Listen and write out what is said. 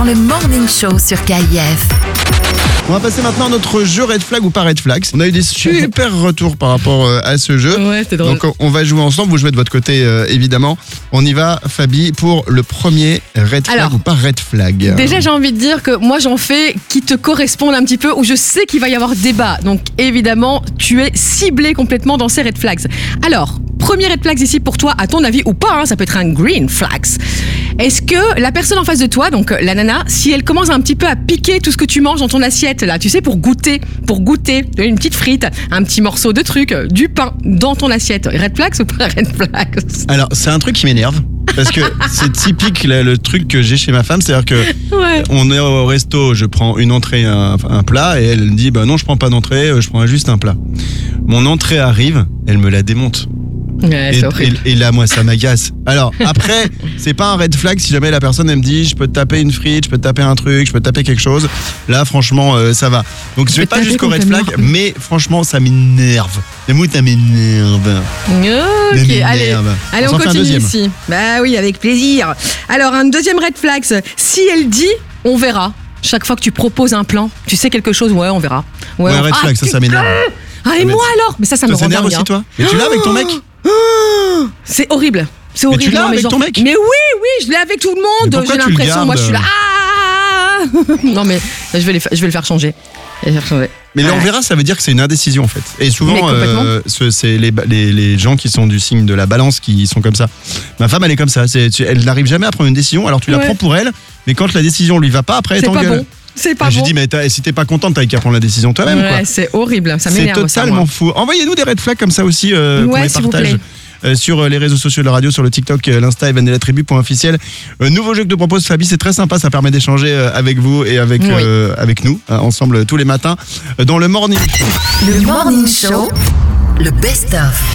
Le Morning Show sur KIF. On va passer maintenant à notre jeu Red Flag ou pas Red Flag. On a eu des super retours par rapport à ce jeu. Ouais, c'est drôle. Donc on va jouer ensemble, vous jouez de votre côté évidemment. On y va Fabi pour le premier Red Flag. Alors, ou pas Red Flag. Déjà, j'ai envie de dire que moi, j'en fais qui te correspondent un petit peu, où je sais qu'il va y avoir débat. Donc, évidemment, tu es ciblé complètement dans ces red flags. Alors, premier red flag ici pour toi, à ton avis, ou pas, ça peut être un green flag. Est-ce que la personne en face de toi, donc la nana, si elle commence un petit peu à piquer tout ce que tu manges dans ton assiette, là, tu sais, pour goûter, une petite frite, un petit morceau de truc, du pain dans ton assiette, red flags ou pas red flags? Alors, c'est un truc qui m'énerve. Parce que c'est typique le truc que j'ai chez ma femme, c'est-à-dire que Ouais. on est au resto, je prends une entrée, un plat, et elle me dit bah non, je prends pas d'entrée, je prends juste un plat. Mon entrée arrive, elle me la démonte. Ouais, c'est horrible. Et là, moi, ça m'agace. Alors, après, c'est pas un red flag si jamais la personne, elle me dit je peux te taper une frite, je peux te taper un truc, je peux te taper quelque chose. Là, franchement, ça va. Donc, je vais pas jusqu'au red flag, mais franchement, ça m'énerve. Le mot, ça m'énerve. Ok, allez, on s'en fait un continue deuxième. ici. Bah oui, avec plaisir. Alors, un deuxième red flag, si elle dit, on verra. Chaque fois que tu proposes un plan, tu sais quelque chose, ouais, on verra. Ouais, red flag, ça m'énerve. Ah, et mais moi alors? Mais ça me Ça rend t'énerve dingue. aussi, toi? Mais tu l'as avec ton mec? C'est horrible. C'est Mais horrible. tu l'as Non, avec ton mec? Mais oui, je l'ai avec tout le Mais monde. pourquoi J'ai tu le l'impression, moi je suis là. gardes Ah non mais je vais le faire changer. Mais on verra, ça veut dire que c'est une indécision en fait. Et souvent, Mais complètement. c'est les gens qui sont du signe de la balance qui sont comme ça. Ma femme, elle est comme ça. Elle n'arrive jamais à prendre une décision, alors tu la Ouais. prends pour elle, mais quand la décision lui va pas, après elle C'est pas t'engueule. bon. C'est pas J'ai bon. dit, mais si t'es pas contente, t'as qu'à prendre la décision toi-même. Ouais, Quoi. c'est horrible. Ça C'est m'énerve. ça, totalement moi. fou. Envoyez-nous des red flags comme ça aussi, qu'on Ouais, les s'il vous partage. plaît. Sur les réseaux sociaux de la radio, sur le TikTok, l'Insta et vanilla-tribu.officiel. Nouveau jeu que te propose Fabi, c'est très sympa, ça permet d'échanger avec vous et avec nous, ensemble tous les matins, dans le morning. Le Morning Show, le best-of.